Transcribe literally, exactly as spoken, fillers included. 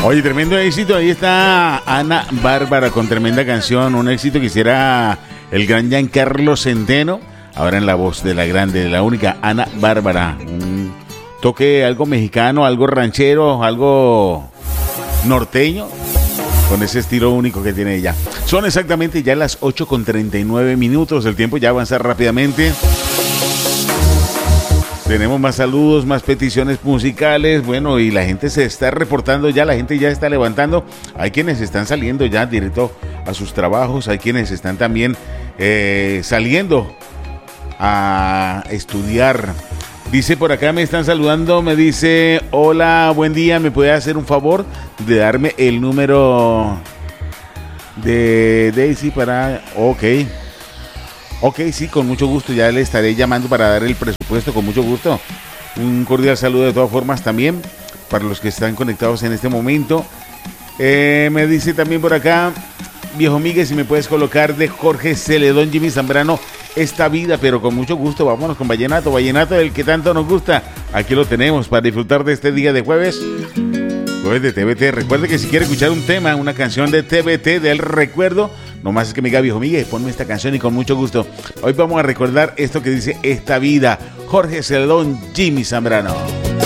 Oye, tremendo éxito. Ahí está Ana Bárbara con tremenda canción. Un éxito que hiciera el gran Giancarlo Centeno. Ahora en la voz de la grande, de la única Ana Bárbara. Un toque algo mexicano, algo ranchero, algo norteño. Con ese estilo único que tiene ella. Son exactamente ya las ocho con treinta y nueve minutos. El tiempo ya avanza rápidamente. Tenemos más saludos, más peticiones musicales. Bueno, y la gente se está reportando ya, la gente ya está levantando. Hay quienes están saliendo ya directo a sus trabajos. Hay quienes están también eh, saliendo a estudiar. Dice por acá, me están saludando, me dice: hola, buen día, ¿me puede hacer un favor de darme el número de Daisy para...? Ok. Ok, sí, con mucho gusto, ya le estaré llamando para dar el presupuesto, con mucho gusto. Un cordial saludo de todas formas también para los que están conectados en este momento. Eh, me dice también por acá, viejo Miguel, si me puedes colocar de Jorge Celedón, Jimmy Zambrano, Esta Vida, pero con mucho gusto. Vámonos con Vallenato, Vallenato del que tanto nos gusta. Aquí lo tenemos para disfrutar de este día de jueves. Jueves de T V T. Recuerde que si quiere escuchar un tema, una canción de T V T del recuerdo, nomás es que me diga, viejo Miguel, ponme esta canción y con mucho gusto. Hoy vamos a recordar esto que dice Esta Vida. Jorge Celedón, Jimmy Zambrano.